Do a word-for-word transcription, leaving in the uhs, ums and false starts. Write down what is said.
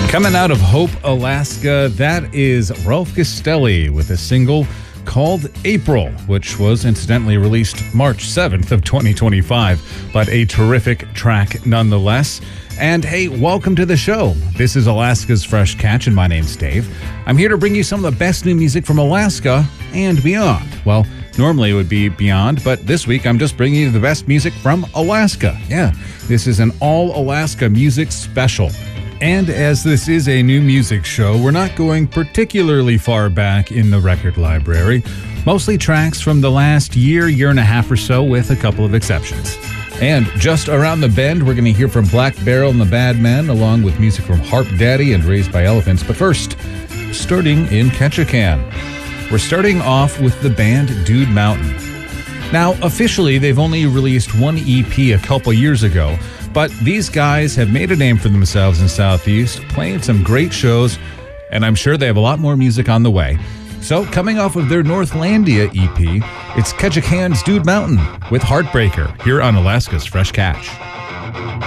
Coming out of Hope, Alaska, that is Ralph Castelli with a single called April, which was incidentally released March seventh of twenty twenty-five, but a terrific track nonetheless. And hey, welcome to the show. This is Alaska's Fresh Catch, and my name's Dave. I'm here to bring you some of the best new music from Alaska and beyond. Well, normally it would be beyond, but this week I'm just bringing you the best music from Alaska. Yeah, this is an all-Alaska music special. And as this is a new music show, we're not going particularly far back in the record library. Mostly tracks from the last year, year and a half or so, with a couple of exceptions. And just around the bend, we're going to hear from Black Barrel and the Bad Men, along with music from Harp Daddy and Raised by Elephants. But first, starting in Ketchikan, we're starting off with the band Dude Mountain. Now, officially, they've only released one E P a couple years ago, but these guys have made a name for themselves in Southeast, playing some great shows, and I'm sure they have a lot more music on the way. So, coming off of their Northlandia E P, it's Ketchikan's Dude Mountain with Heartbreaker here on Alaska's Fresh Catch.